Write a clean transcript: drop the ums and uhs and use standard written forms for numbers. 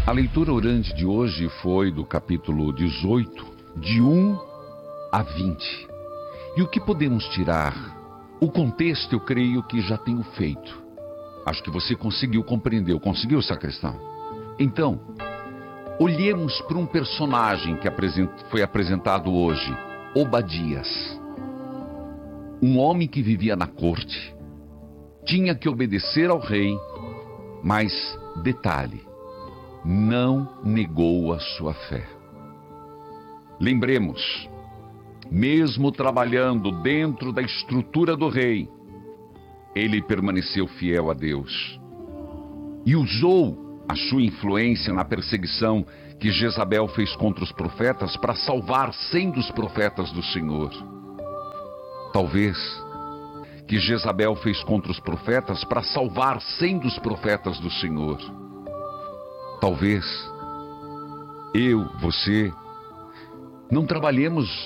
A leitura orante de hoje foi do capítulo 18, de 1 a 20. E o que podemos tirar? O contexto eu creio que já tenho feito. Acho que você conseguiu compreender. Conseguiu, sacristão? Então, olhemos para um personagem que foi apresentado hoje, Obadias. Um homem que vivia na corte, tinha que obedecer ao rei, mas, detalhe, não negou a sua fé. Lembremos, mesmo trabalhando dentro da estrutura do rei, ele permaneceu fiel a Deus e usou a sua influência na perseguição que Jezabel fez contra os profetas para salvar 100 dos profetas do Senhor. Talvez que Jezabel fez contra os profetas para salvar 100 dos profetas do Senhor. Talvez eu, você, não trabalhemos